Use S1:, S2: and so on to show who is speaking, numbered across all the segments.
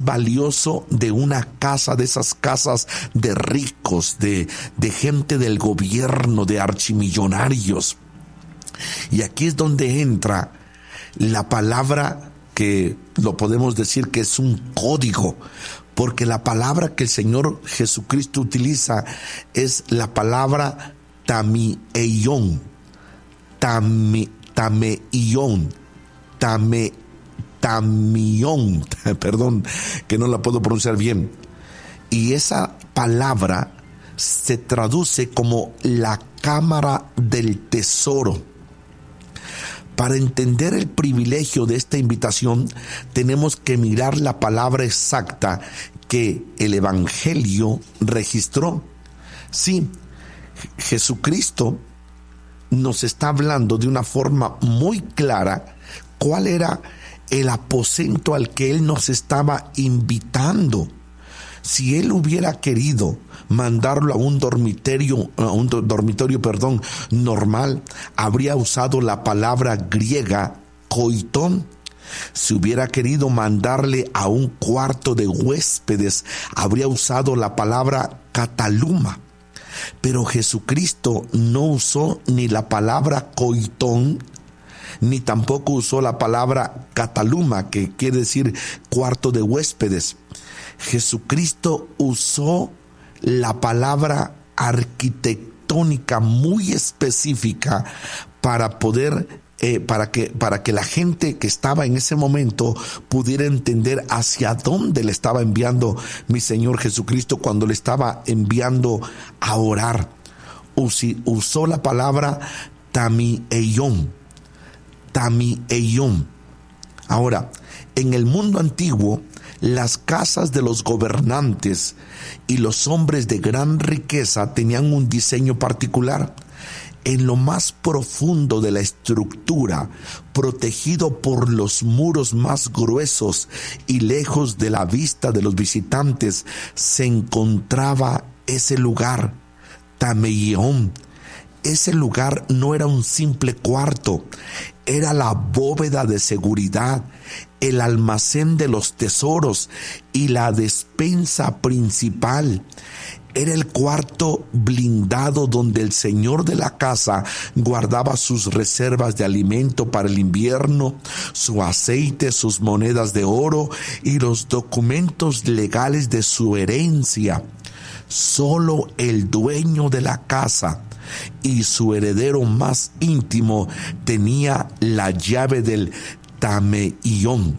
S1: valioso de una casa, de esas casas de ricos, de gente del gobierno, de archimillonarios. Y aquí es donde entra la palabra que lo podemos decir que es un código, porque la palabra que el Señor Jesucristo utiliza es la palabra tameión, perdón, que no la puedo pronunciar bien. Y esa palabra se traduce como la cámara del tesoro. Para entender el privilegio de esta invitación, tenemos que mirar la palabra exacta que el Evangelio registró. Sí, Jesucristo nos está hablando de una forma muy clara cuál era el aposento al que Él nos estaba invitando. Si Él hubiera querido mandarlo a un dormitorio, normal, habría usado la palabra griega koitón. Si hubiera querido mandarle a un cuarto de huéspedes, habría usado la palabra kataluma. Pero Jesucristo no usó ni la palabra koitón, ni tampoco usó la palabra kataluma, que quiere decir cuarto de huéspedes. Jesucristo usó la palabra arquitectónica muy específica para poder para que la gente que estaba en ese momento pudiera entender hacia dónde le estaba enviando mi Señor Jesucristo cuando le estaba enviando a orar. Usó la palabra tameión. Ahora, en el mundo antiguo, las casas de los gobernantes y los hombres de gran riqueza tenían un diseño particular. En lo más profundo de la estructura, protegido por los muros más gruesos y lejos de la vista de los visitantes, se encontraba ese lugar, tameión. Ese lugar no era un simple cuarto, era la bóveda de seguridad, el almacén de los tesoros y la despensa principal. Era el cuarto blindado donde el señor de la casa guardaba sus reservas de alimento para el invierno, su aceite, sus monedas de oro y los documentos legales de su herencia. Solo el dueño de la casa y su heredero más íntimo tenía la llave del tameión.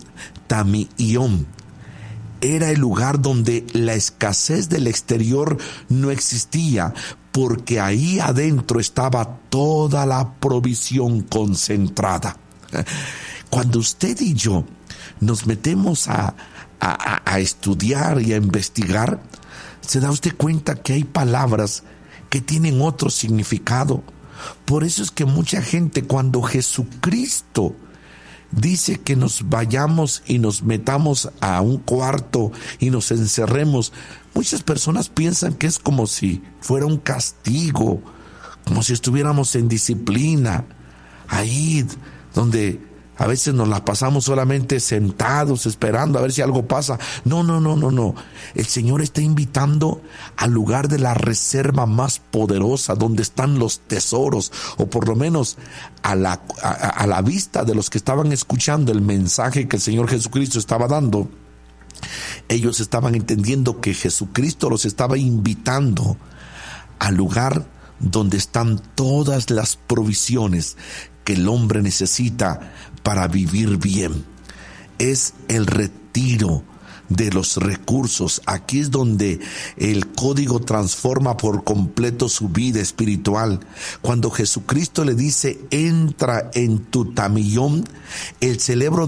S1: Era el lugar donde la escasez del exterior no existía, porque ahí adentro estaba toda la provisión concentrada. Cuando usted y yo nos metemos a estudiar y a investigar, se da usted cuenta que hay palabras que tienen otro significado. Por eso es que mucha gente, cuando Jesucristo dice que nos vayamos y nos metamos a un cuarto y nos encerremos, muchas personas piensan que es como si fuera un castigo, como si estuviéramos en disciplina, ahí donde a veces nos la pasamos solamente sentados esperando a ver si algo pasa. No. El Señor está invitando al lugar de la reserva más poderosa, donde están los tesoros, o por lo menos a la vista de los que estaban escuchando el mensaje que el Señor Jesucristo estaba dando. Ellos estaban entendiendo que Jesucristo los estaba invitando al lugar donde están todas las provisiones que el hombre necesita para vivir bien. Es el retiro de los recursos. Aquí es donde el código transforma por completo su vida espiritual. Cuando Jesucristo le dice, entra en tu tameión, el cerebro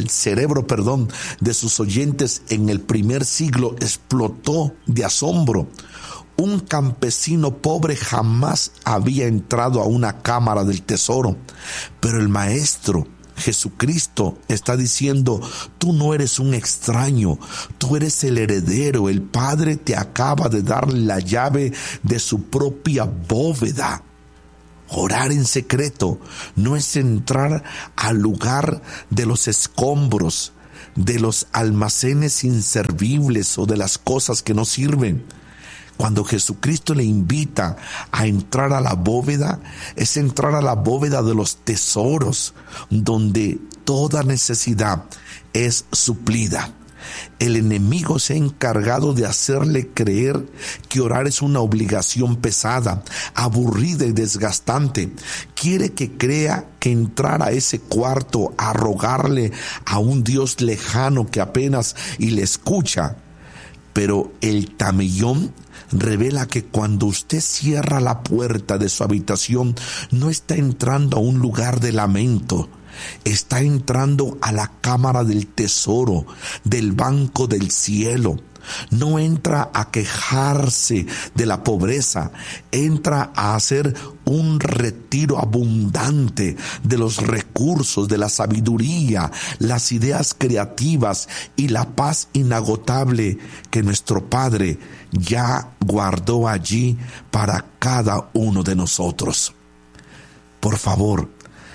S1: de sus oyentes en el primer siglo explotó de asombro. Un campesino pobre jamás había entrado a una cámara del tesoro, pero el Maestro Jesucristo está diciendo, tú no eres un extraño, tú eres el heredero, el Padre te acaba de dar la llave de su propia bóveda. Orar en secreto no es entrar al lugar de los escombros, de los almacenes inservibles o de las cosas que no sirven. Cuando Jesucristo le invita a entrar a la bóveda, es entrar a la bóveda de los tesoros, donde toda necesidad es suplida. El enemigo se ha encargado de hacerle creer que orar es una obligación pesada, aburrida y desgastante. Quiere que crea que entrar a ese cuarto a rogarle a un Dios lejano que apenas y le escucha. Pero el tamellón revela que cuando usted cierra la puerta de su habitación, no está entrando a un lugar de lamento. Está entrando a la cámara del tesoro, del banco del cielo. No entra a quejarse de la pobreza, entra a hacer un retiro abundante de los recursos, de la sabiduría, las ideas creativas y la paz inagotable que nuestro Padre ya guardó allí para cada uno de nosotros. Por favor,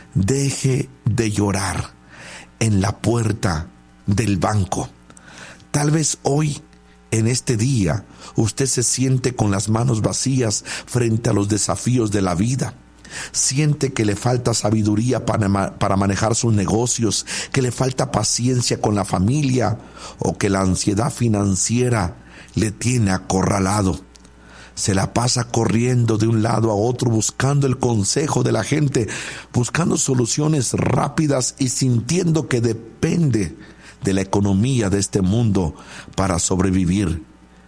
S1: deje de llorar en la puerta del banco. Tal vez hoy, en este día, usted se siente con las manos vacías frente a los desafíos de la vida. Siente que le falta sabiduría para manejar sus negocios, que le falta paciencia con la familia o que la ansiedad financiera le tiene acorralado. Se la pasa corriendo de un lado a otro buscando el consejo de la gente, buscando soluciones rápidas y sintiendo que depende de la economía de este mundo para sobrevivir.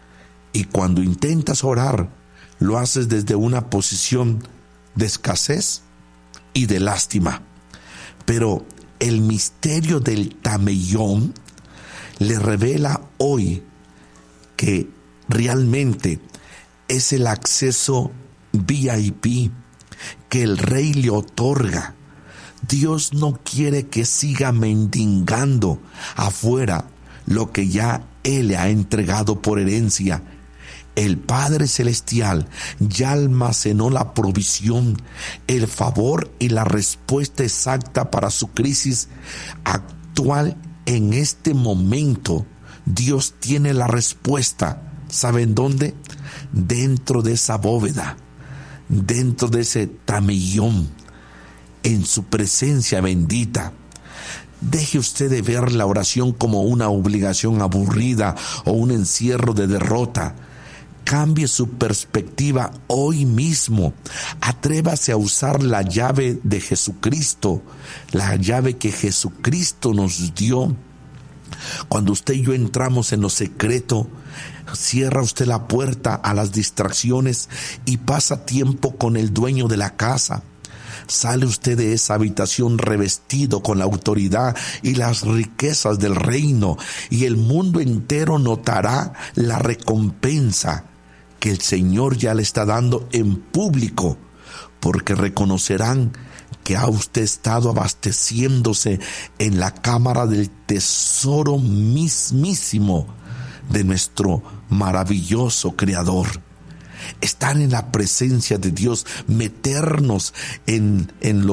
S1: Y cuando intentas orar, lo haces desde una posición de escasez y de lástima. Pero el misterio del tamellón le revela hoy que realmente es el acceso VIP que el Rey le otorga. Dios no quiere que siga mendigando afuera lo que ya Él le ha entregado por herencia. El Padre Celestial ya almacenó la provisión, el favor y la respuesta exacta para su crisis actual. En este momento, Dios tiene la respuesta. ¿Saben dónde? Dentro de esa bóveda, dentro de ese tamellón, en su presencia bendita. Deje usted de ver la oración como una obligación aburrida o un encierro de derrota. Cambie su perspectiva hoy mismo. Atrévase a usar la llave de Jesucristo, la llave que Jesucristo nos dio. Cuando usted y yo entramos en lo secreto, cierra usted la puerta a las distracciones y pasa tiempo con el dueño de la casa. Sale usted de esa habitación revestido con la autoridad y las riquezas del reino, y el mundo entero notará la recompensa que el Señor ya le está dando en público, porque reconocerán que ha usted estado abasteciéndose en la cámara del tesoro mismísimo de nuestro maravilloso Creador. Estar en la presencia de Dios, meternos en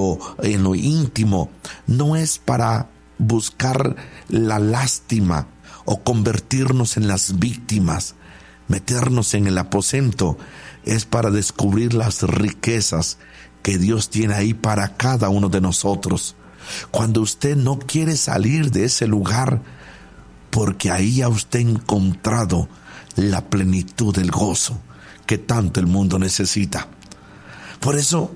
S1: lo íntimo, no es para buscar la lástima o convertirnos en las víctimas. Meternos en el aposento es para descubrir las riquezas que Dios tiene ahí para cada uno de nosotros. Cuando usted no quiere salir de ese lugar, porque ahí ha usted encontrado la plenitud del gozo que tanto el mundo necesita. Por eso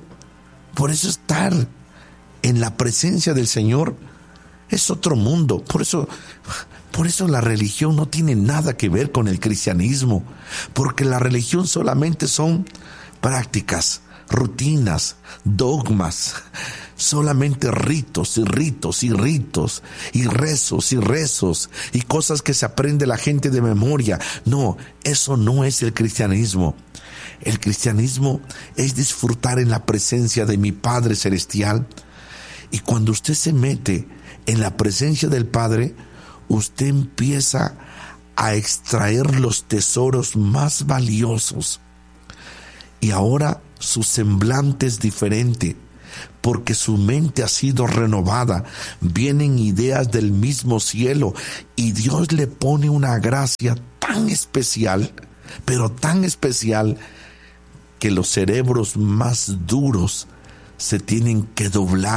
S1: estar en la presencia del Señor es otro mundo. Por eso la religión no tiene nada que ver con el cristianismo, porque la religión solamente son prácticas, rutinas, dogmas, solamente ritos y ritos y ritos y rezos y cosas que se aprende la gente de memoria. No, eso no es el cristianismo. El cristianismo es disfrutar en la presencia de mi Padre Celestial, y cuando usted se mete en la presencia del Padre, usted empieza a extraer los tesoros más valiosos. Y ahora su semblante es diferente. porque su mente ha sido renovada. Vienen ideas del mismo cielo y Dios le pone una gracia tan especial, pero tan especial, que los cerebros más duros se tienen que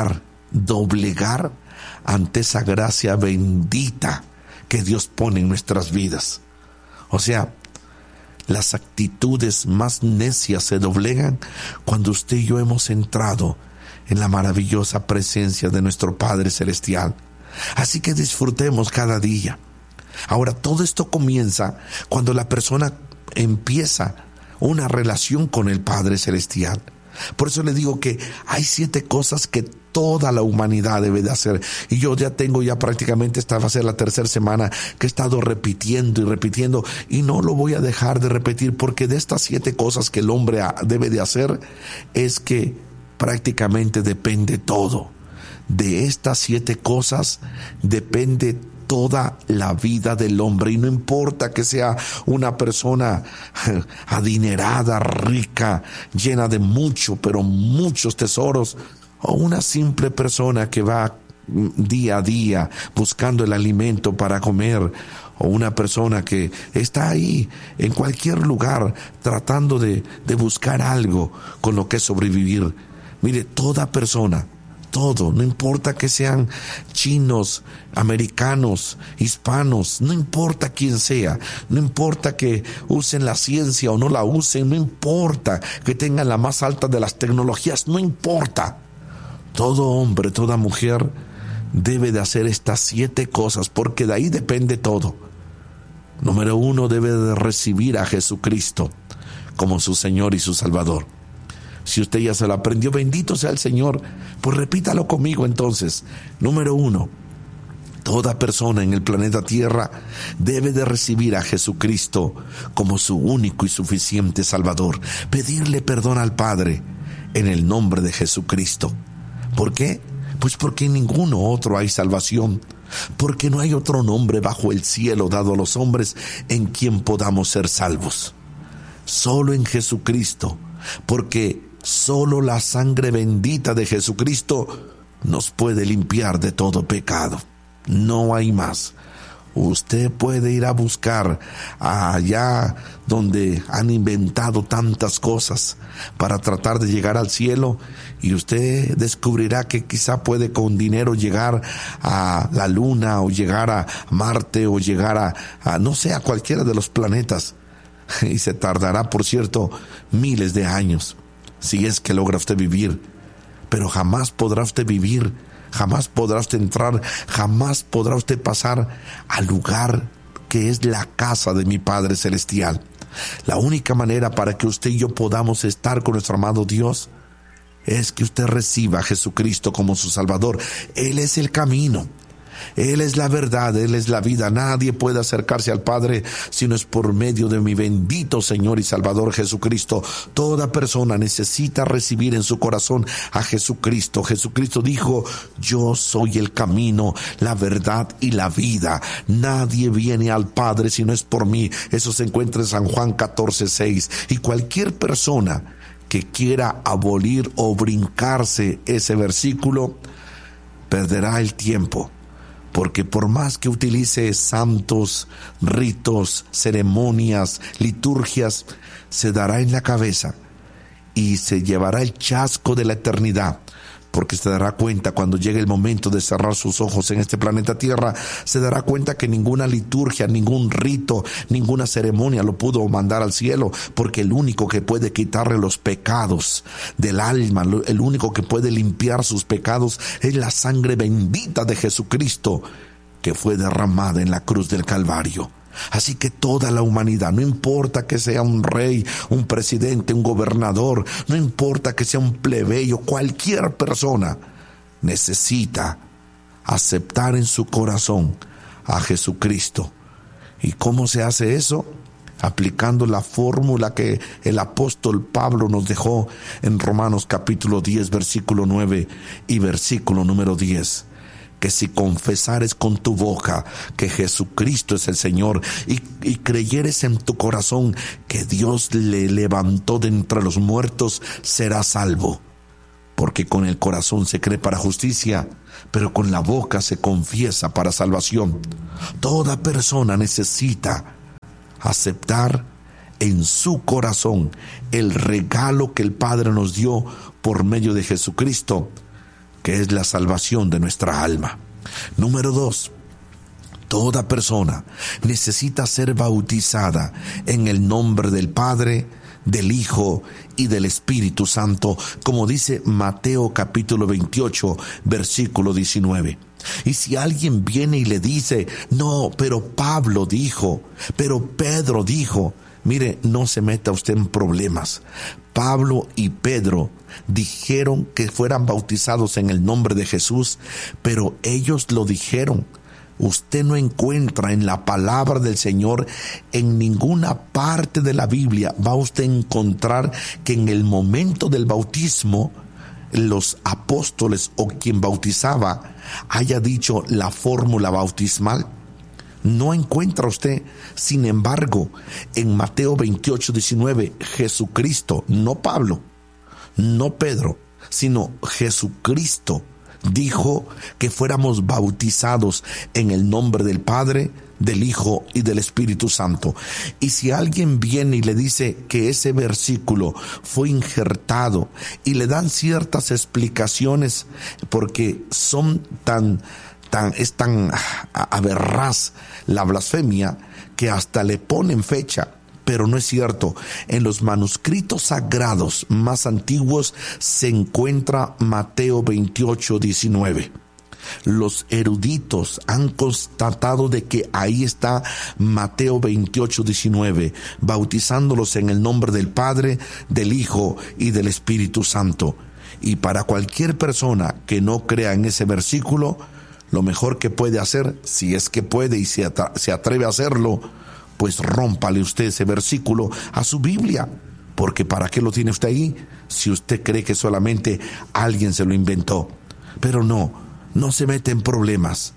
S1: doblegar ante esa gracia bendita que Dios pone en nuestras vidas. O sea, las actitudes más necias se doblegan cuando usted y yo hemos entrado en la maravillosa presencia de nuestro Padre Celestial. Así que disfrutemos cada día. Ahora, todo esto comienza cuando la persona empieza una relación con el Padre Celestial. Por eso le digo que hay 7 cosas que toda la humanidad debe de hacer. Y yo ya prácticamente, esta va a ser la 3ª semana que he estado repitiendo y repitiendo, y no lo voy a dejar de repetir, porque de estas 7 cosas que el hombre debe de hacer, es que prácticamente depende todo. De estas 7 cosas depende toda la vida del hombre, y no importa que sea una persona adinerada, rica, llena de muchos tesoros, o una simple persona que va día a día buscando el alimento para comer, o una persona que está ahí en cualquier lugar tratando de buscar algo con lo que sobrevivir. Mire, toda persona, todo, no importa que sean chinos, americanos, hispanos, no importa quién sea, no importa que usen la ciencia o no la usen, no importa que tengan la más alta de las tecnologías, no importa. Todo hombre, toda mujer debe de hacer estas 7 cosas, porque de ahí depende todo. Número 1, debe de recibir a Jesucristo como su Señor y su Salvador. Si usted ya se lo aprendió, bendito sea el Señor, pues repítalo conmigo entonces. Número 1, toda persona en el planeta Tierra debe de recibir a Jesucristo como su único y suficiente Salvador. Pedirle perdón al Padre en el nombre de Jesucristo. ¿Por qué? Pues porque en ninguno otro hay salvación, porque no hay otro nombre bajo el cielo dado a los hombres en quien podamos ser salvos. Solo en Jesucristo, porque solo la sangre bendita de Jesucristo nos puede limpiar de todo pecado. No hay más. Usted puede ir a buscar allá donde han inventado tantas cosas para tratar de llegar al cielo, y usted descubrirá que quizá puede con dinero llegar a la luna, o llegar a Marte, o llegar a no sé, a cualquiera de los planetas, y se tardará, por cierto, miles de años, si es que logra usted vivir. Pero jamás podrá usted vivir, jamás podrá usted entrar, jamás podrá usted pasar al lugar que es la casa de mi Padre Celestial. La única manera para que usted y yo podamos estar con nuestro amado Dios es que usted reciba a Jesucristo como su Salvador. Él es el camino, Él es la verdad, Él es la vida. Nadie puede acercarse al Padre si no es por medio de mi bendito Señor y Salvador Jesucristo. Toda persona necesita recibir en su corazón a Jesucristo. Jesucristo dijo: yo soy el camino, la verdad y la vida. Nadie viene al Padre si no es por mí. Eso se encuentra en San Juan 14:6. Y cualquier persona que quiera abolir o brincarse ese versículo perderá el tiempo. Porque por más que utilice santos, ritos, ceremonias, liturgias, se dará en la cabeza y se llevará el chasco de la eternidad. Porque se dará cuenta, cuando llegue el momento de cerrar sus ojos en este planeta Tierra, se dará cuenta que ninguna liturgia, ningún rito, ninguna ceremonia lo pudo mandar al cielo, porque el único que puede quitarle los pecados del alma, el único que puede limpiar sus pecados, es la sangre bendita de Jesucristo, que fue derramada en la cruz del Calvario. Así que toda la humanidad, no importa que sea un rey, un presidente, un gobernador, no importa que sea un plebeyo, cualquier persona necesita aceptar en su corazón a Jesucristo. ¿Y cómo se hace eso? Aplicando la fórmula que el apóstol Pablo nos dejó en Romanos capítulo 10, versículo 9 y versículo número 10. Que si confesares con tu boca que Jesucristo es el Señor y creyeres en tu corazón que Dios le levantó de entre los muertos, serás salvo. porque con el corazón se cree para justicia, pero con la boca se confiesa para salvación. Toda persona necesita aceptar en su corazón el regalo que el Padre nos dio por medio de Jesucristo, que es la salvación de nuestra alma. Número 2. Toda persona necesita ser bautizada en el nombre del Padre, del Hijo y del Espíritu Santo, como dice Mateo capítulo 28, versículo 19. Y si alguien viene y le dice, no, pero Pablo dijo, pero Pedro dijo, mire, no se meta usted en problemas. Pablo y Pedro dijeron que fueran bautizados en el nombre de Jesús, pero ellos lo dijeron. Usted no encuentra en la palabra del Señor, en ninguna parte de la Biblia, va usted a encontrar que en el momento del bautismo, los apóstoles o quien bautizaba haya dicho la fórmula bautismal. No encuentra usted. Sin embargo, en Mateo 28, 19, Jesucristo, no Pablo, no Pedro, sino Jesucristo dijo que fuéramos bautizados en el nombre del Padre, del Hijo y del Espíritu Santo. Y si alguien viene y le dice que ese versículo fue injertado y le dan ciertas explicaciones porque son es tan aberraz la blasfemia que hasta le ponen fecha. Pero no es cierto. En los manuscritos sagrados más antiguos se encuentra Mateo 28, 19. Los eruditos han constatado de que ahí está Mateo 28, 19, bautizándolos en el nombre del Padre, del Hijo y del Espíritu Santo. Y para cualquier persona que no crea en ese versículo, lo mejor que puede hacer, si es que puede y se atreve a hacerlo, pues rómpale usted ese versículo a su Biblia, porque ¿para qué lo tiene usted ahí si usted cree que solamente alguien se lo inventó? Pero no se mete en problemas.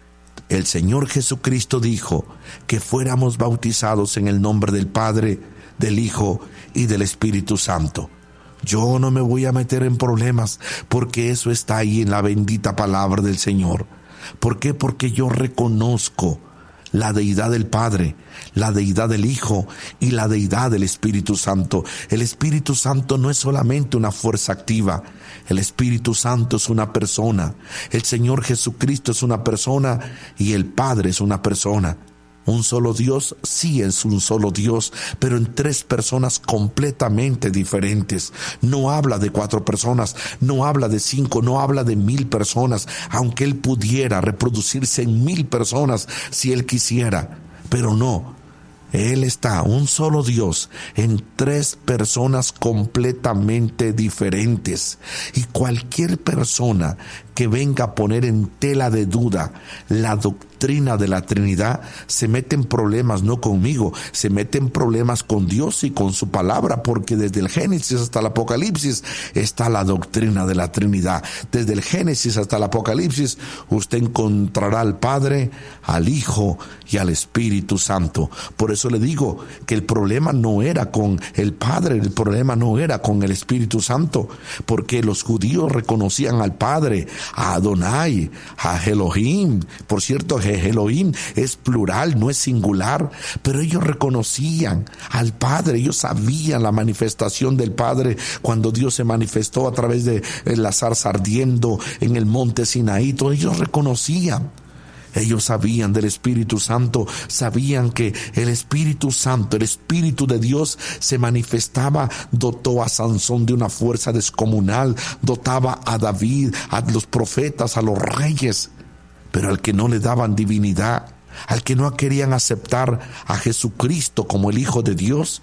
S1: El Señor Jesucristo dijo que fuéramos bautizados en el nombre del Padre, del Hijo y del Espíritu Santo. Yo no me voy a meter en problemas porque eso está ahí en la bendita palabra del Señor. ¿Por qué? Porque yo reconozco la deidad del Padre, la deidad del Hijo y la deidad del Espíritu Santo. El Espíritu Santo no es solamente una fuerza activa. El Espíritu Santo es una persona. El Señor Jesucristo es una persona y el Padre es una persona. Un solo Dios, sí es un solo Dios, pero en tres personas completamente diferentes. No habla de 4 personas, no habla de 5, no habla de 1000 personas, aunque Él pudiera reproducirse en 1000 personas si Él quisiera, pero no. Él está, un solo Dios, en 3 personas completamente diferentes. Y cualquier persona que venga a poner en tela de duda la doctrina de la Trinidad se mete en problemas, no conmigo, se mete en problemas con Dios y con su palabra, porque desde el Génesis hasta el Apocalipsis está la doctrina de la Trinidad. Desde el Génesis hasta el Apocalipsis usted encontrará al Padre, al Hijo y al Espíritu Santo. Por eso le digo que el problema no era con el Padre, el problema no era con el Espíritu Santo, porque los judíos reconocían al Padre, a Adonai, a Elohim. Por cierto, Elohim es plural, no es singular, pero ellos reconocían al Padre, ellos sabían la manifestación del Padre cuando Dios se manifestó a través de la zarza ardiendo en el monte Sinaí. Todos ellos reconocían. Ellos sabían del Espíritu Santo, sabían que el Espíritu Santo, el Espíritu de Dios se manifestaba, dotó a Sansón de una fuerza descomunal, dotaba a David, a los profetas, a los reyes, pero al que no le daban divinidad, al que no querían aceptar a Jesucristo como el Hijo de Dios,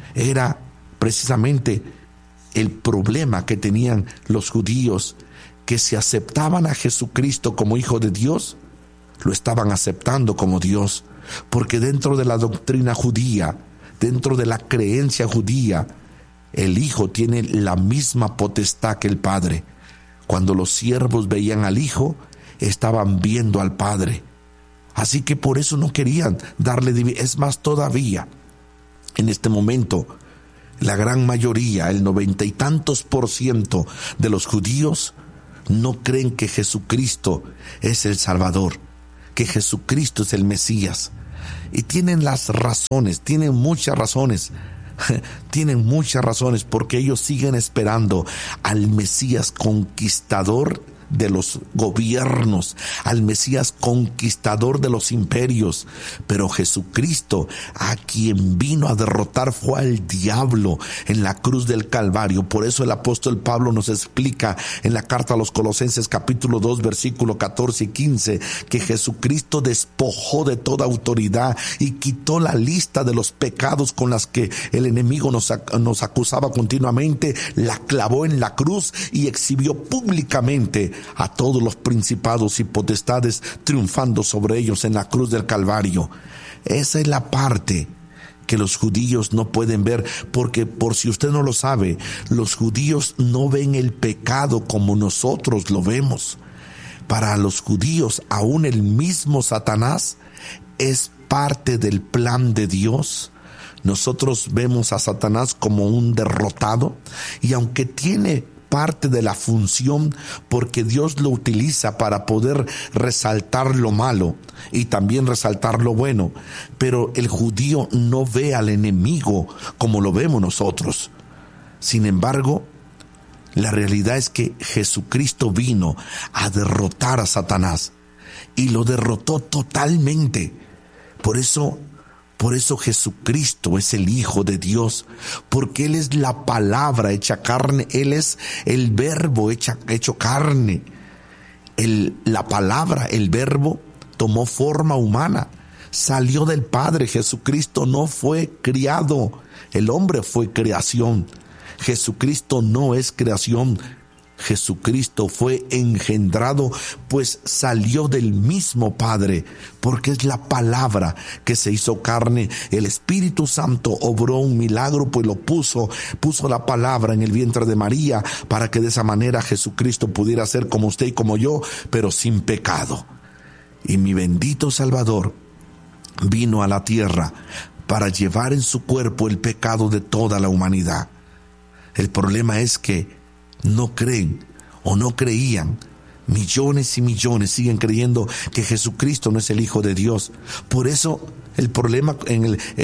S1: era precisamente el problema que tenían los judíos, que si aceptaban a Jesucristo como Hijo de Dios, lo estaban aceptando como Dios, porque dentro de la doctrina judía, dentro de la creencia judía, el Hijo tiene la misma potestad que el Padre. Cuando los siervos veían al Hijo, estaban viendo al Padre. Así que por eso no querían darle divinidad. Es más, todavía, en este momento, La gran mayoría, el 90 y tantos % de los judíos no creen que Jesucristo es el Salvador, que Jesucristo es el Mesías. Y tienen las razones, tienen muchas razones porque ellos siguen esperando al Mesías conquistador de los gobiernos, al Mesías conquistador de los imperios. Pero Jesucristo, a quien vino a derrotar, fue al diablo en la cruz del Calvario. Por eso el apóstol Pablo nos explica en la carta a los Colosenses capítulo 2 versículo 14 y 15 que Jesucristo despojó de toda autoridad y quitó la lista de los pecados con las que el enemigo nos acusaba continuamente, la clavó en la cruz y exhibió públicamente a todos los principados y potestades, triunfando sobre ellos en la cruz del Calvario. Esa es la parte que los judíos no pueden ver, porque por si usted no lo sabe, los judíos no ven el pecado como nosotros lo vemos. Para los judíos, aún el mismo Satanás es parte del plan de Dios. Nosotros vemos a Satanás como un derrotado, y aunque tiene parte de la función, porque Dios lo utiliza para poder resaltar lo malo y también resaltar lo bueno, pero el judío no ve al enemigo como lo vemos nosotros. Sin embargo, la realidad es que Jesucristo vino a derrotar a Satanás y lo derrotó totalmente. Por eso Jesucristo es el Hijo de Dios, porque Él es la palabra hecha carne, Él es el verbo hecho carne. La palabra, el verbo, tomó forma humana, salió del Padre. Jesucristo no fue criado, el hombre fue creación. Jesucristo no es creación. Jesucristo fue engendrado, pues salió del mismo Padre, porque es la palabra que se hizo carne. El Espíritu Santo obró un milagro, pues puso la palabra en el vientre de María, para que de esa manera Jesucristo pudiera ser como usted y como yo, pero sin pecado. Y mi bendito Salvador vino a la tierra para llevar en su cuerpo el pecado de toda la humanidad. El problema es que no creen o no creían. Millones y millones siguen creyendo que Jesucristo no es el Hijo de Dios. Por eso el problema en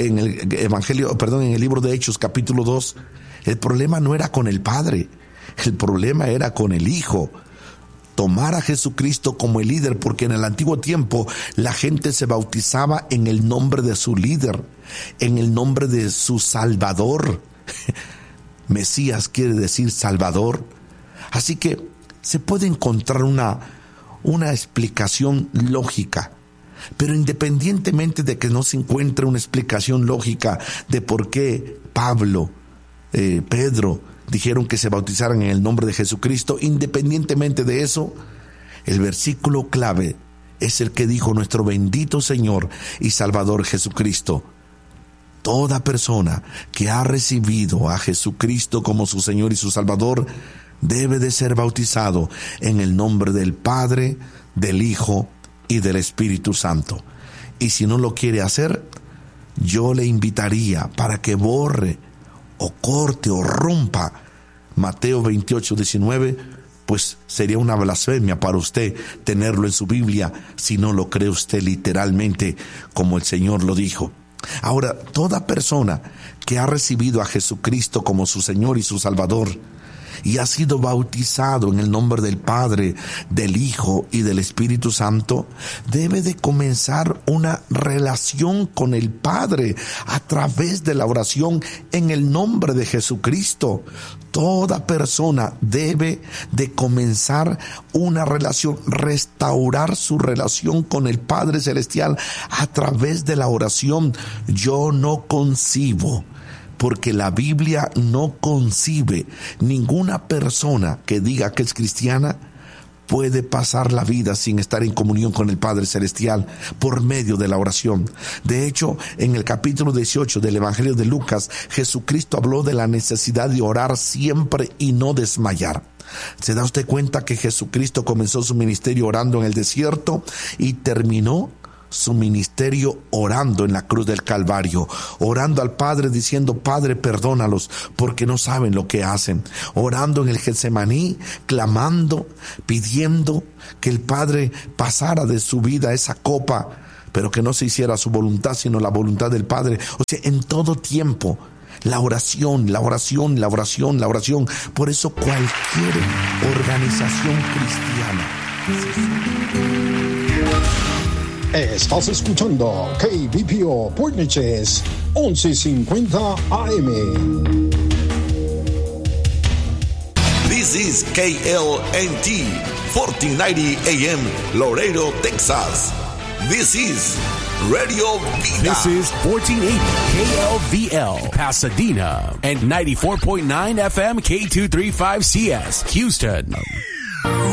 S1: el libro de Hechos capítulo 2, el problema no era con el Padre, el problema era con el Hijo. Tomar a Jesucristo como el líder, porque en el antiguo tiempo la gente se bautizaba en el nombre de su líder, en el nombre de su Salvador. Mesías quiere decir Salvador. Así que se puede encontrar una explicación lógica, pero independientemente de que no se encuentre una explicación lógica de por qué Pedro dijeron que se bautizaran en el nombre de Jesucristo, independientemente de eso, el versículo clave es el que dijo nuestro bendito Señor y Salvador Jesucristo: toda persona que ha recibido a Jesucristo como su Señor y su Salvador debe de ser bautizado en el nombre del Padre, del Hijo y del Espíritu Santo. Y si no lo quiere hacer, yo le invitaría para que borre o corte o rompa Mateo 28:19, pues sería una blasfemia para usted tenerlo en su Biblia si no lo cree usted literalmente como el Señor lo dijo. Ahora, toda persona que ha recibido a Jesucristo como su Señor y su Salvador y ha sido bautizado en el nombre del Padre, del Hijo y del Espíritu Santo, debe de comenzar una relación con el Padre a través de la oración en el nombre de Jesucristo. Toda persona debe de comenzar una relación, restaurar su relación con el Padre Celestial a través de la oración. Yo no concibo, porque la Biblia no concibe ninguna persona que diga que es cristiana puede pasar la vida sin estar en comunión con el Padre Celestial por medio de la oración. De hecho, en el capítulo 18 del Evangelio de Lucas, Jesucristo habló de la necesidad de orar siempre y no desmayar. ¿Se da usted cuenta que Jesucristo comenzó su ministerio orando en el desierto y terminó su ministerio orando en la cruz del Calvario, orando al Padre diciendo: Padre, perdónalos porque no saben lo que hacen, orando en el Getsemaní, clamando, pidiendo que el Padre pasara de su vida esa copa, pero que no se hiciera su voluntad sino la voluntad del Padre. O sea, en todo tiempo la oración, la oración, la oración, la oración. Por eso cualquier organización cristiana.
S2: Estás escuchando KBPO Puerneches 1150 AM.
S1: This is KLNT 1490 AM Laredo, Texas. This is Radio Vida.
S3: This is 1480 KLVL Pasadena and 94.9 FM K235CS Houston.